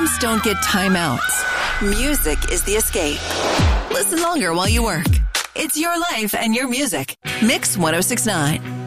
Moms don't get timeouts. Music is the escape. Listen longer while you work. It's your life and your music. Mix 1069.